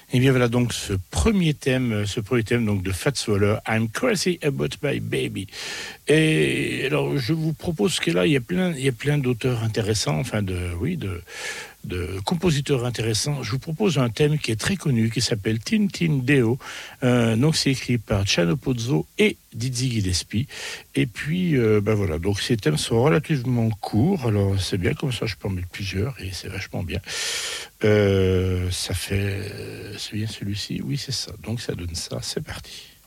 Et bien voilà donc ce premier thème donc de Fats Waller, I'm Crazy About My Baby. Et alors je vous propose que là il y a plein d'auteurs intéressants, de compositeurs intéressants. Je vous propose un thème qui est très connu, qui s'appelle Tintin Deo. Donc c'est écrit par Luciano Pozzo et Dizzy Gillespie. Et puis voilà, donc ces thèmes sont relativement courts. Alors c'est bien comme ça, je peux en mettre plusieurs et c'est vachement bien. C'est bien celui-ci, oui c'est ça. Donc ça donne ça. C'est parti.